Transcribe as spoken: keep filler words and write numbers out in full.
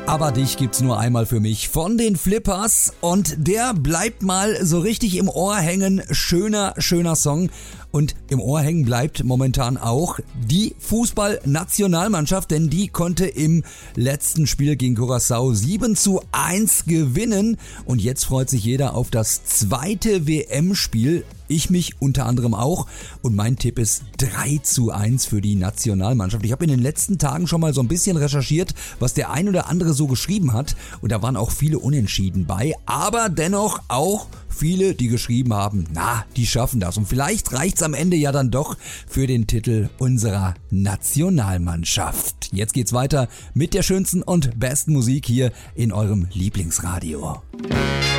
Aber dich gibt's nur einmal für mich von den Flippers und der bleibt mal so richtig im Ohr hängen. Schöner, schöner Song. Und im Ohr hängen bleibt momentan auch die Fußballnationalmannschaft, denn die konnte im letzten Spiel gegen Curaçao sieben zu eins gewinnen. Und jetzt freut sich jeder auf das zweite W M-Spiel. Ich mich unter anderem auch. Und mein Tipp ist drei zu eins für die Nationalmannschaft. Ich habe in den letzten Tagen schon mal so ein bisschen recherchiert, was der ein oder andere so geschrieben hat. Und da waren auch viele Unentschieden bei. Aber dennoch auch viele, die geschrieben haben, na, die schaffen das. Und vielleicht reicht's am Ende ja dann doch für den Titel unserer Nationalmannschaft. Jetzt geht's weiter mit der schönsten und besten Musik hier in eurem Lieblingsradio.